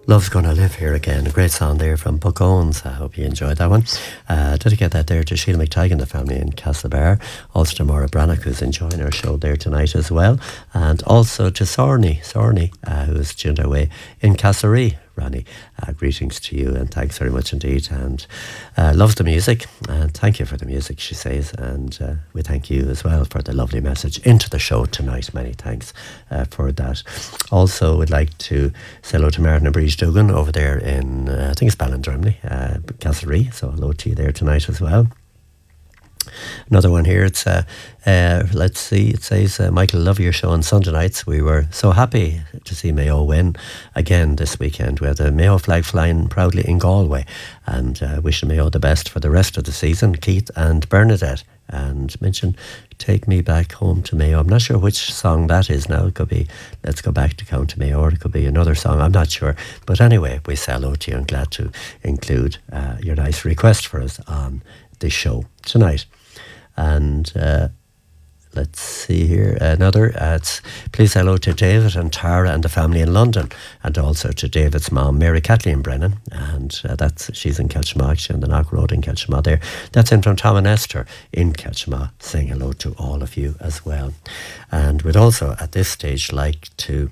Love's Gonna Live Here Again, a great song there from Buck Owens. I hope you enjoyed that one. Dedicate that there to Sheila McTighe and the family in Castlebar, also to Maura Brannock, who's enjoying our show there tonight as well, and also to Sorney, who's tuned our way in Castlerea. Ronnie, greetings to you and thanks very much indeed, and loves the music, and thank you for the music, she says, and we thank you as well for the lovely message into the show tonight. Many thanks for that. Also would like to say hello to Martin and Breege Dugan over there in I think it's Ballindrimney, Castlerea, so hello to you there tonight as well. Another one here, it's let's see, it says Michael, love your show on Sunday nights. We were so happy to see Mayo win again this weekend. We had the Mayo flag flying proudly in Galway, and wishing Mayo the best for the rest of the season. Keith and Bernadette, and mention Take Me Back Home to Mayo. I'm not sure which song that is now. It could be Let's Go Back to County Mayo, or it could be another song, I'm not sure. But anyway, we say hello to you and glad to include your nice request for us on the show tonight. And let's see here, another, it's please hello to David and Tara and the family in London, and also to David's mom, Mary Kathleen Brennan, and she's in Kelchamaw, actually on the Knock Road in Kelchamaw there. That's in from Tom and Esther in Kelchamaw, saying hello to all of you as well. And we'd also at this stage like to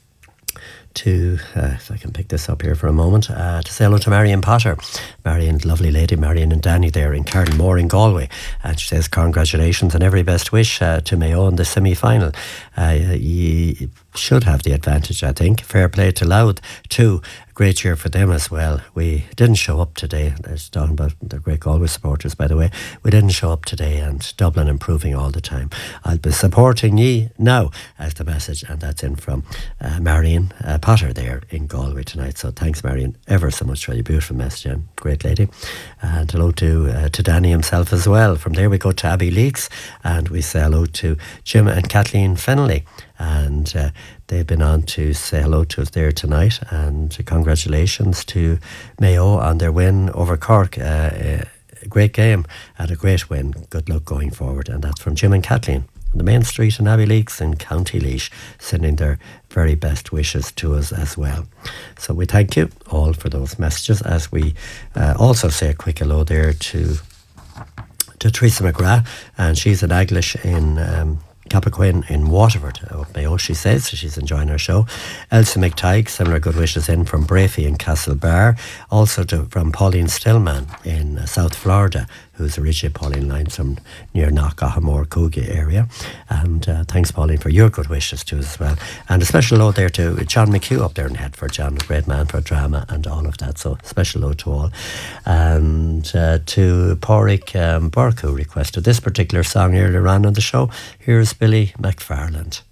if I can pick this up here for a moment, to say hello to Marion Potter. Marion, lovely lady, Marion and Danny there in Cardenmore in Galway. And she says congratulations and every best wish to Mayo in the semi-final. You should have the advantage, I think. Fair play to Louth too. Great year for them as well. We didn't show up today. I was talking about the great Galway supporters, by the way. We didn't show up today, and Dublin improving all the time. I'll be supporting ye now, as the message, and that's in from Marion Potter there in Galway tonight. So thanks, Marion, ever so much for your beautiful message, and great lady. And hello to Danny himself as well. From there we go to Abbey Leaks, and we say hello to Jim and Kathleen Fennelly. And they've been on to say hello to us there tonight, and congratulations to Mayo on their win over Cork. A great game and a great win. Good luck going forward. And that's from Jim and Kathleen on the main street in Abbey Leaks in County Laois, sending their very best wishes to us as well. So we thank you all for those messages, as we also say a quick hello there to Teresa McGrath, and she's at Aglish in Cappoquin in Waterford, Mayo, she says. She's enjoying our show. Elsa McTighe, similar good wishes in from Brafey in Castlebar. Also from Pauline Stillman in South Florida, who's originally Pauline Lyons from near Knockahamore, Coogee area. And thanks, Pauline, for your good wishes to us as well. And a special hello there to John McHugh up there in Headford. John, a great man for drama and all of that. So special hello to all. And to Pádraig Burke, who requested this particular song earlier on the show. Here's Billy McFarland.